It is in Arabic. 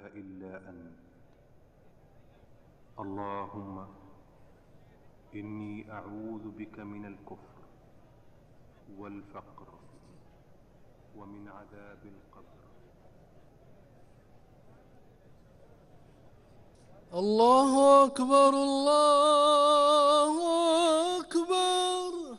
إلا أنت. اللهم إني أعوذ بك من الكفر والفقر ومن عذاب القبر. الله أكبر الله